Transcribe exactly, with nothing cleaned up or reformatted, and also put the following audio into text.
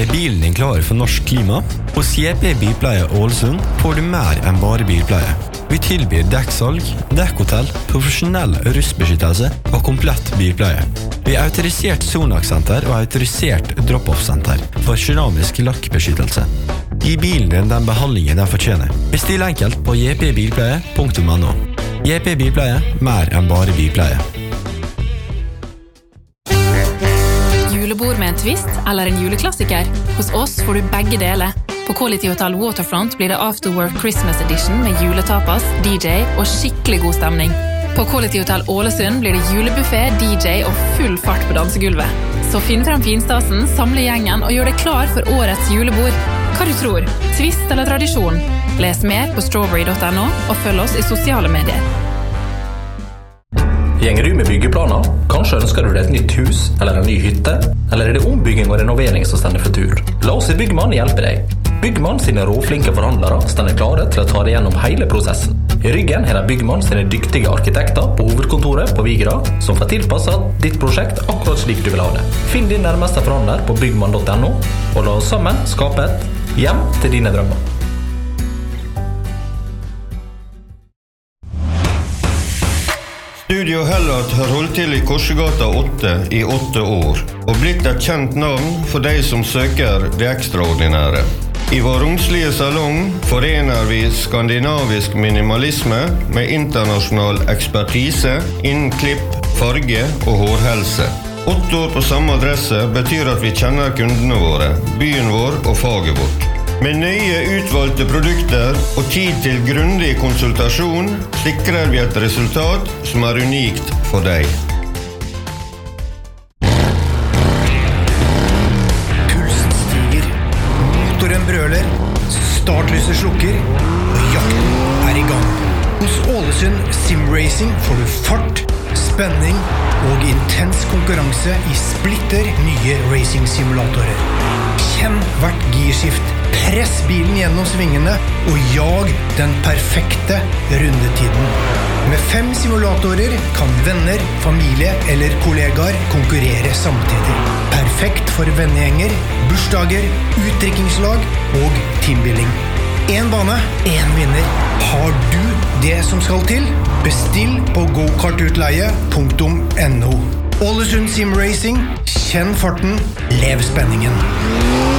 Er bilen din klar for norsk klima? Hos J P Bilpleie Ålesund får du mer enn bare bilpleie. Vi tilbyr dekksalg, dekkhotell, profesjonell rustbeskyttelse og komplett bilpleie. Vi er autorisert Sonax-senter og autorisert drop-off-senter for keramisk lakkbeskyttelse. Gi bilen din den behandlingen den fortjener. Bestill enkelt på j p bilpleie punktum n o. J P Bilpleie, mer enn bare bilpleie. Julebord med en twist eller en juleklassiker? Hos oss får du begge deler. På Quality Hotel Waterfront blir det Afterwork Christmas Edition med juletapas, D J og skikkelig god stemning. På Quality Hotel Ålesund blir det julebuffet, D J og full fart på dansegulvet. Så finn frem finstasen, samle gjengen og gjør det klar for årets julebord. Hva du tror? Twist eller tradisjon? Les mer på strawberry punktum n o og følg oss i sosiale medier. Gjenger du med byggeplaner? Kanskje ønsker du deg et nytt hus eller en ny hytte? Eller er det ombygging og renovering som stender for tur? La oss i Byggmann hjelpe deg. Byggmann sine råflinke forhandlere stender klare til å ta deg gjennom hele prosessen. I ryggen er det Byggmann sine dyktige arkitekter på hovedkontoret på Vigra som får tilpasset ditt prosjekt akkurat slik du vil ha det. Finn din nærmeste forhandler på byggmann punktum n o og la oss sammen skape et hjem til dine drømmer. Studio Hellat har holdt til i Korsegata åtte i åtte år, og blitt et kjent navn for de som søker det ekstraordinære. I vår romslige salong forener vi skandinavisk minimalisme med internasjonal ekspertise innen klipp, farge og hårhelse. Åtte år på samme adresse betyr at vi kjenner kundene våre, byen vår og faget vårt. Med nøye utvalgte produkter og tid til grundig konsultasjon sikrer vi et resultat som er unikt for deg. Pulsen stiger, motoren brøler, startlyset slukker, og jakten er i gang. Hos Ålesund Sim Racing får du fart, spenning og intens konkurranse i splitter nye racing-simulatorer. Kjenn hvert girskift. Press bilen gjennom svingene og jag den perfekte rundetiden. Med fem simulatorer kan venner, familie eller kollegaer konkurrere samtidig. Perfekt for vennegjenger, bursdager, utdrikkingslag og teambuilding. En bane, en vinner. Har du det som skal til? Bestill på go kart utleie punktum n o. Ålesund Sim Racing, kjenn farten, lev spenningen.